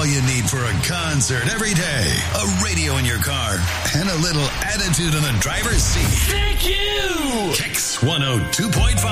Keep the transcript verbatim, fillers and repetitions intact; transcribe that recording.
all you need for a concert every day. A radio in your car and a little attitude in the driver's seat. Thank you! Kicks one oh two point five.